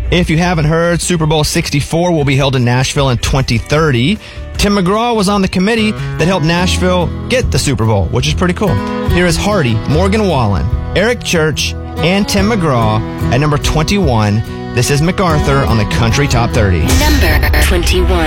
If you haven't heard, Super Bowl 64 will be held in Nashville in 2030. Tim McGraw was on the committee that helped Nashville get the Super Bowl, which is pretty cool. Here is Hardy, Morgan Wallen, Eric Church, and Tim McGraw at number 21. This is MacArthur on the Country Top 30. Number 21.